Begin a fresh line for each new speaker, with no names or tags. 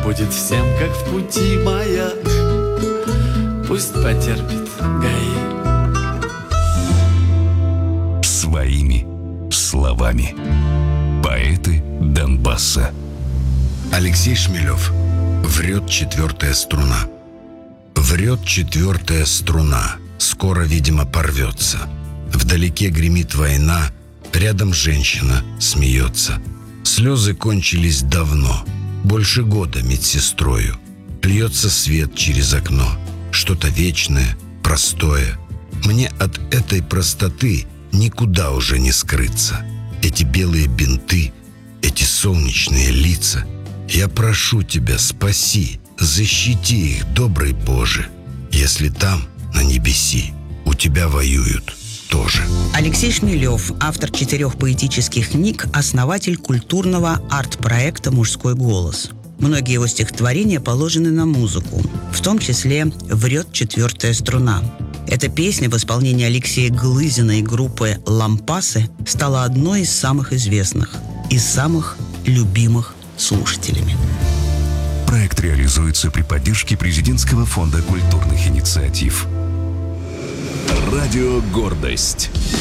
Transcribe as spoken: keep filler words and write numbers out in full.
будет всем, как в пути маяк. Пусть потерпит ГАИ.
Своими словами. Поэты Донбасса.
Алексей Шмелев. Врет четвертая струна. Врет четвертая струна. Скоро, видимо, порвется. Вдалеке гремит война. Рядом женщина смеется. Слезы кончились давно. Больше года медсестрою. Льется свет через окно. Что-то вечное, простое. Мне от этой простоты никуда уже не скрыться. Эти белые бинты, эти солнечные лица. Я прошу тебя, спаси, защити их, добрый Боже. Если там, на небеси, у тебя воюют тоже.
Алексей Шмелев, автор четырех поэтических книг, основатель культурного арт-проекта «Мужской голос». Многие его стихотворения положены на музыку, в том числе «Врет четвертая струна». Эта песня в исполнении Алексея Глызина и группы «Лампасы» стала одной из самых известных и самых любимых слушателями.
Проект реализуется при поддержке Президентского фонда культурных инициатив. Радио «Гордость».